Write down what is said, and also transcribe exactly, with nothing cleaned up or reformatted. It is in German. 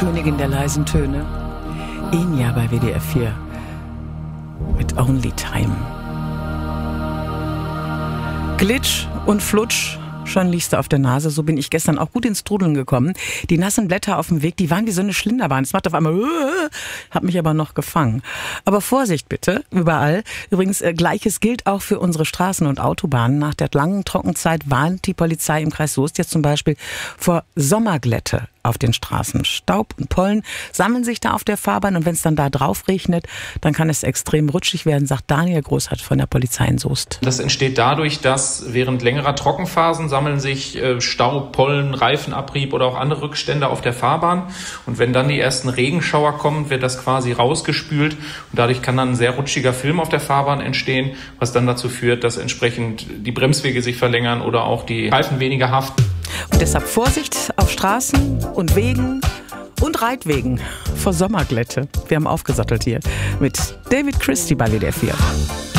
Königin der leisen Töne. Enya bei W D R vier mit Only Time. Glitsch und Flutsch, schon liegst du auf der Nase. So bin ich gestern auch gut ins Trudeln gekommen. Die nassen Blätter auf dem Weg, die waren wie so eine Schlinderbahn. Es macht auf einmal, äh, hat mich aber noch gefangen. Aber Vorsicht bitte, überall. Übrigens, äh, Gleiches gilt auch für unsere Straßen und Autobahnen. Nach der langen Trockenzeit warnt die Polizei im Kreis Soest jetzt zum Beispiel vor Sommerglätte auf den Straßen. Staub und Pollen sammeln sich da auf der Fahrbahn und wenn es dann da drauf regnet, dann kann es extrem rutschig werden, sagt Daniel Großhardt von der Polizei in Soest. Das entsteht dadurch, dass während längerer Trockenphasen sammeln sich äh, Staub, Pollen, Reifenabrieb oder auch andere Rückstände auf der Fahrbahn. Und wenn dann die ersten Regenschauer kommen, wird das quasi rausgespült und dadurch kann dann ein sehr rutschiger Film auf der Fahrbahn entstehen, was dann dazu führt, dass entsprechend die Bremswege sich verlängern oder auch die Reifen weniger haften. Und deshalb Vorsicht auf Straßen und Wegen und Reitwegen vor Sommerglätte. Wir haben aufgesattelt hier mit David Christie bei W D R vier.